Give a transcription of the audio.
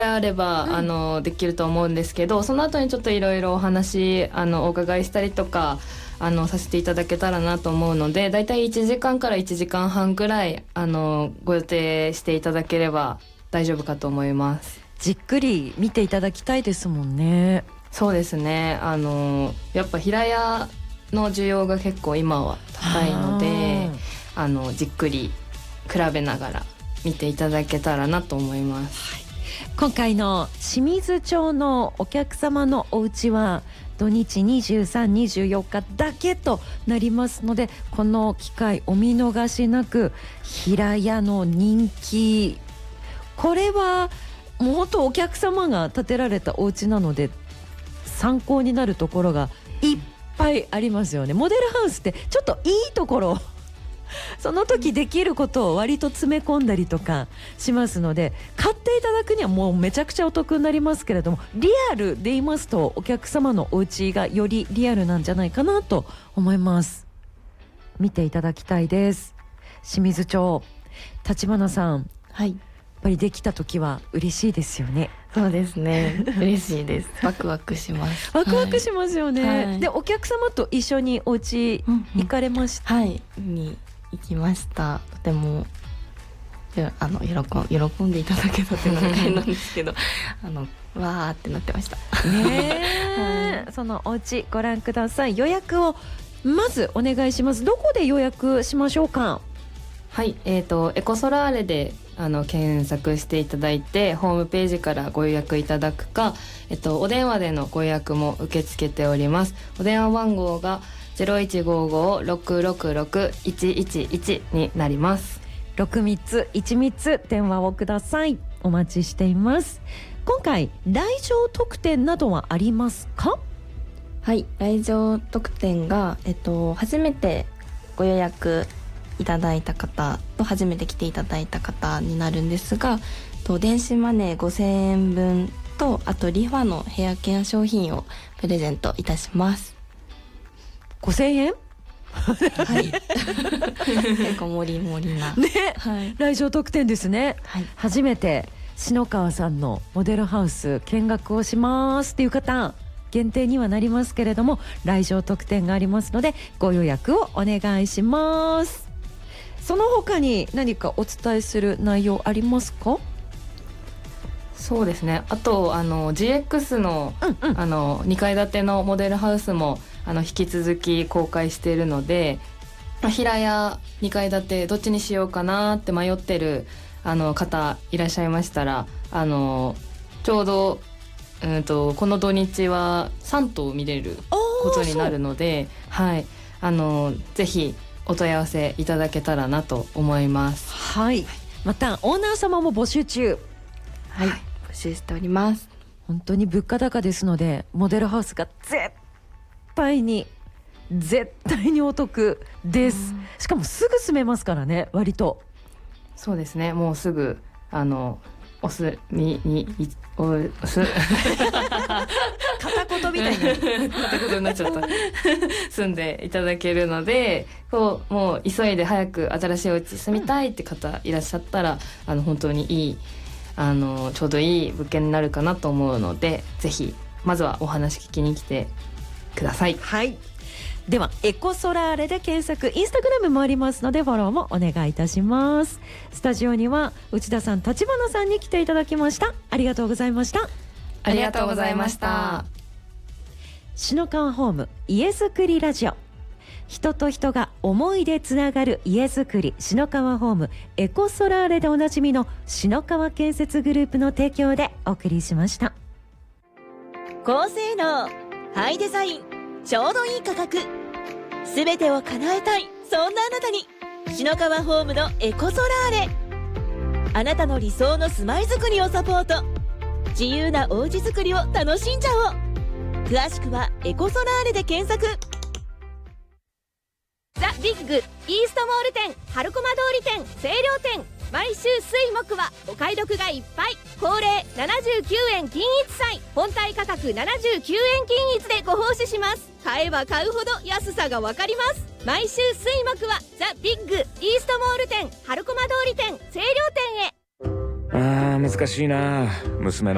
あれば、できると思うんですけど、その後にちょっといろいろお話お伺いしたりとかさせていただけたらなと思うので、だいたい1時間から1時間半ぐらいご予定していただければ大丈夫かと思います。 じっくり見ていただきたいですもんね。 そうですね、やっぱ平屋の需要が結構今は高いので、じっくり比べながら見ていただけたらなと思います。 今回の清水町のお客様のお家は土日23、24日だけとなりますので、この機会お見逃しなく。平屋の人気、これはもう本当お客様が建てられたお家なので参考になるところがいっぱいありますよね。モデルハウスってちょっといいところその時できることを割と詰め込んだりとかしますので、買っていただくにはもうめちゃくちゃお得になりますけれども、リアルで言いますとお客様のお家がよりリアルなんじゃないかなと思います。見ていただきたいです。清水町、立花さん、 はい、 やっぱりできた時は嬉しいですよね。 そうですね、嬉しいです。ワクワクします。 ワクワクしますよね、 はい、 でお客様と一緒にお家行かれました？ はいに行きました。とても喜んでいただけたっていうのが変なんですけどわーってなってましたね、そのお家ご覧ください。予約をまずお願いします。どこで予約しましょうか？ はい、エコソラーレで検索していただいて、ホームページからご予約いただくか、お電話でのご予約も受け付けております。お電話番号が0155-666-111になります。 63つ13つ電話をください。お待ちしています。今回来場特典などはありますか？ はい、来場特典が、初めてご予約いただいた方と初めて来ていただいた方になるんですが、電子マネー5000円分と、あとリファのヘアケア商品をプレゼントいたします。 5000円はい、結構もりもりな、 ね、 はい、 来場特典ですね、 はい、 初めて篠川さんのモデルハウス見学をしますっていう方限定にはなりますけれども、来場特典がありますのでご予約をお願いします。その他に何かお伝えする内容ありますか？ そうですね、あとGX の、2階建てのモデルハウスも引き続き公開しているので、平屋2階建てどっちにしようかなって迷ってる方いらっしゃいましたら、ちょうどこの土日は3棟見れることになるので、はい、ぜひお問い合わせいただけたらなと思います。 はい、またオーナー様も募集中。 はい、募集しております。 本当に物価高ですので、モデルハウスが絶対にお得です。しかもすぐ住めますからね、割と。 そうですね、もうすぐおす片言みたいな片言になっちゃった住んでいただけるので、もう急いで早く新しいお家住みたいって方いらっしゃったら、本当にいいちょうどいい物件になるかなと思うので、ぜひまずはお話聞きに来てください。 はい、ではエコソラーレで検索、インスタグラムもありますのでフォローもお願いいたします。スタジオには内田さん、立花さんに来ていただきました。ありがとうございました。 ありがとうございました。 篠川ホーム家づくりラジオ、人と人が思いでつながる家づくり、篠川ホームエコソラーレでおなじみの篠川建設グループの提供でお送りしました。 高性能、ハイデザイン、ちょうどいい価格、すべてを叶えたい、そんなあなたに篠川ホームのエコソラーレ。あなたの理想の住まいづくりをサポート、自由なおうちづくりを楽しんじゃおう。詳しくはエコソラーレで検索。ザ・ビッグイーストモール店、春駒通り店、清涼店、毎週水木はお買い得がいっぱい。恒例79円均一祭、本体価格79円均一でご奉仕します。買えば買うほど安さがわかります。毎週水木はザ・ビッグイーストモール店、春駒通り店、清涼店へ。 難しいな、娘の